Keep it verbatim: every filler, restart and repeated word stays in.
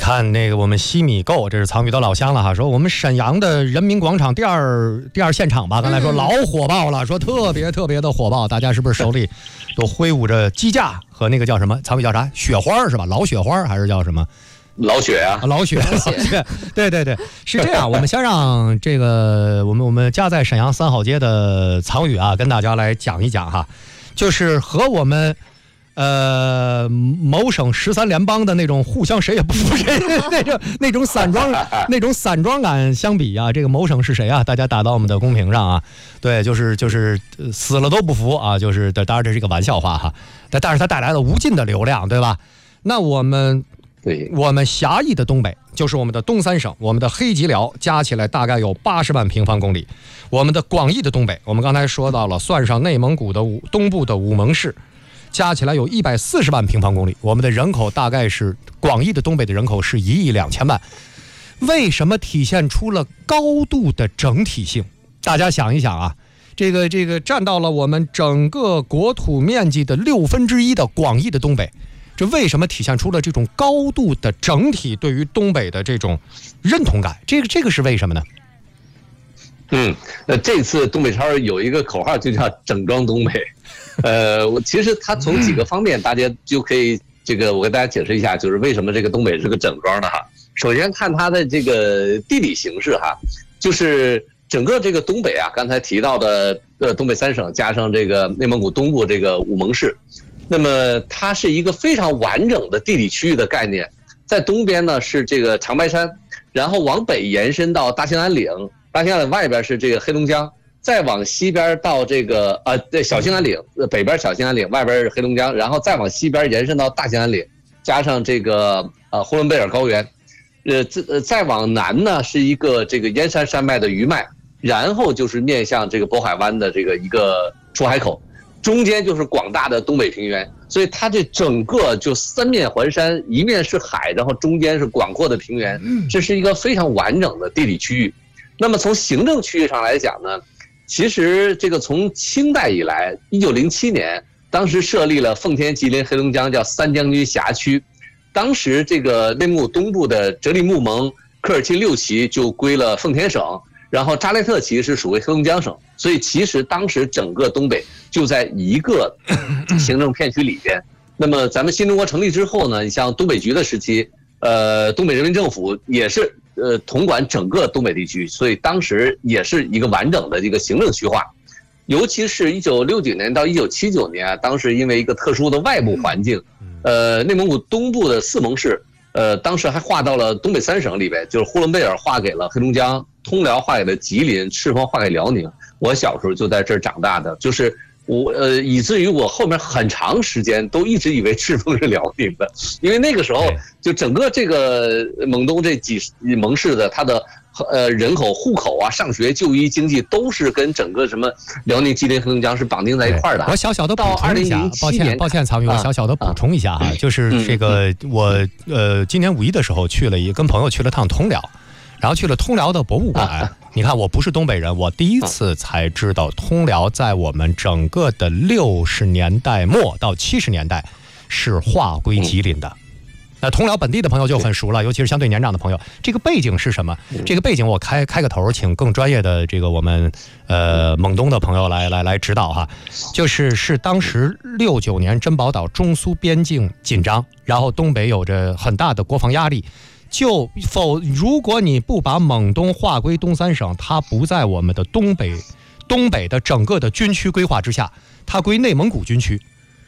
看那个我们西米购，这是藏宇的老乡了哈，说我们沈阳的人民广场第二第二现场吧，刚才说老火爆了，说特别特别的火爆，大家是不是手里都挥舞着鸡架和那个叫什么？藏宇叫啥？雪花是吧？老雪花还是叫什么？ 老雪啊， 老雪，老雪，对对对，是这样。我们先让这个我们我们家在沈阳三好街的藏宇啊，跟大家来讲一讲哈，就是和我们呃某省十三联邦的那种互相谁也不服谁那种那种散装那种散装感相比啊，这个某省是谁啊？大家打到我们的公屏上啊，对，就是就是死了都不服啊，就是当然这是一个玩笑话哈，但但是它带来了无尽的流量，对吧？那我们。 对， 我们狭义的东北就是我们的东三省，我们的黑吉辽加起来大概有八十万平方公里。我们的广义的东北，我们刚才说到了，算上内蒙古的东部的武蒙市，加起来有一百四十万平方公里。我们的人口大概是广义的东北的人口是一亿两千万。为什么体现出了高度的整体性？大家想一想啊，这个这个占到了我们整个国土面积的六分之一的广义的东北。这为什么体现出了这种高度的整体对于东北的这种认同感？这个这个是为什么呢？ 嗯，那这次东北超有一个口号就叫“整装东北”。呃，我其实它从几个方面，大家就可以这个我给大家解释一下，就是为什么这个东北是个整装的哈。首先看它的这个地理形势哈，就是整个这个东北啊，刚才提到的呃东北三省加上这个内蒙古东部这个武蒙市。那么它是一个非常完整的地理区域的概念，在东边呢是这个长白山，然后往北延伸到大兴安岭，大兴安岭外边是这个黑龙江，再往西边到这个呃对小兴安岭，北边小兴安岭，外边是黑龙江，然后再往西边延伸到大兴安岭，加上这个呃呼伦贝尔高原，呃再再往南呢是一个这个燕山山脉的余脉，然后就是面向这个渤海湾的这个一个出海口。中间就是广大的东北平原，所以它这整个就三面环山，一面是海，然后中间是广阔的平原，这是一个非常完整的地理区域。那么从行政区域上来讲呢，其实这个从清代以来，一九零七年，当时设立了奉天、吉林、黑龙江叫三将军辖区，当时这个内蒙古东部的哲里木盟、科尔沁六旗就归了奉天省。然后扎列特旗是属于黑龙江省，所以其实当时整个东北就在一个行政片区里边。那么咱们新中国成立之后呢，你像东北局的时期，呃，东北人民政府也是呃统管整个东北地区，所以当时也是一个完整的一个行政区划。尤其是一九六九年到一九七九年啊，当时因为一个特殊的外部环境，呃，内蒙古东部的四盟市，呃，当时还划到了东北三省里边，就是呼伦贝尔划给了黑龙江。通辽划给了吉林，赤峰划给辽宁。我小时候就在这儿长大的，就是我呃，以至于我后面很长时间都一直以为赤峰是辽宁的，因为那个时候就整个这个蒙东这几盟市的它的呃人口、户口啊、上学、就医、经济都是跟整个什么辽宁、吉林、黑龙江是绑定在一块儿的。 我小小的补充一下，抱歉抱歉，藏宇，我小小的补充一下哈，就是这个我呃今年五一的时候去了一跟朋友去了趟通辽。然后去了通辽的博物馆，你看我不是东北人，我第一次才知道通辽在我们整个的六十年代末到七十年代是划归吉林的。那通辽本地的朋友就很熟了，尤其是相对年长的朋友。这个背景是什么？这个背景我开开个头，请更专业的这个我们呃蒙东的朋友来来来指导哈。就是是当时六九年珍宝岛中苏边境紧张，然后东北有着很大的国防压力。就否，如果你不把蒙东划归东三省，它不在我们的东北，东北的整个的军区规划之下，它归内蒙古军区。